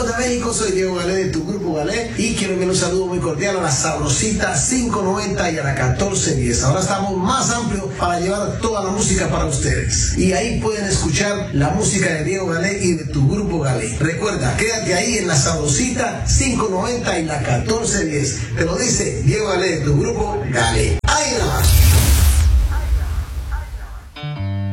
de México, soy Diego Galé de tu grupo Galé y quiero enviar un saludo muy cordial a la Sabrosita 590 y a la 1410. Ahora estamos más amplios para llevar toda la música para ustedes. Y ahí pueden escuchar la música de Diego Galé y de tu grupo Galé. Recuerda, quédate ahí en la Sabrosita 590 y la 1410. Te lo dice Diego Galé de tu grupo Galé. ¡Ahí nada más!